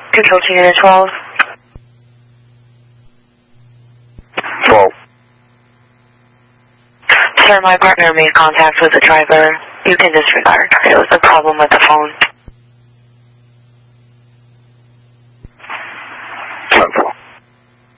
Control to Unit 12. 12. Sir, my partner made contact with the driver. You can disregard. It was a problem with the phone.